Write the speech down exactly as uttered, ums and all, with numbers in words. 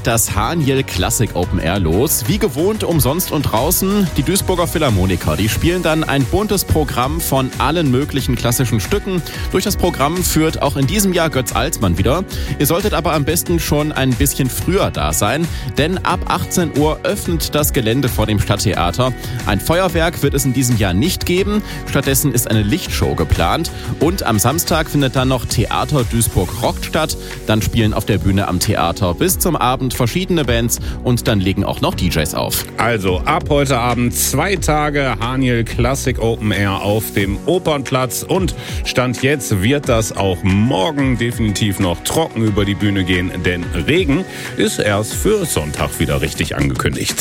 geht das Haniel Classic Open Air los. Wie gewohnt umsonst und draußen. Die Duisburger Philharmoniker, die spielen dann ein buntes Programm von allen möglichen klassischen Stücken. Durch das Programm führt auch in diesem Jahr Götz Alsmann wieder. Ihr solltet aber am besten schon ein bisschen früher da sein, denn ab achtzehn Uhr öffnet das Gelände vor dem Stadttheater. Ein Feuerwerk wird es in diesem Jahr nicht geben. Stattdessen ist eine Lichtshow geplant. Und am Samstag findet dann noch Theater Duisburg rockt statt. Dann spielen auf der Bühne am Theater bis zum Abend verschiedene Bands und dann legen auch noch D Js auf. Also ab heute Abend zwei Tage Haniel Classic Open Air auf dem Opernplatz. Und Stand jetzt wird das auch morgen definitiv noch trocken über die Bühne gehen, denn Regen ist erst für Sonntag wieder richtig angekündigt.